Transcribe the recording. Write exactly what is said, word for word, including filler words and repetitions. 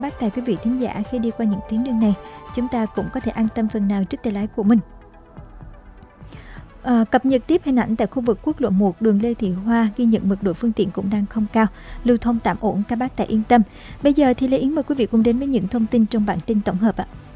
Bác tài quý vị thính giả, khi đi qua những tuyến đường này, chúng ta cũng có thể an tâm phần nào trước tay lái của mình. À, cập nhật tiếp hình ảnh tại khu vực quốc lộ một đường Lê Thị Hoa, ghi nhận mật độ phương tiện cũng đang không cao, lưu thông tạm ổn, các bác tài yên tâm. Bây giờ thì Lê Yến mời quý vị cùng đến với những thông tin trong bản tin tổng hợp ạ.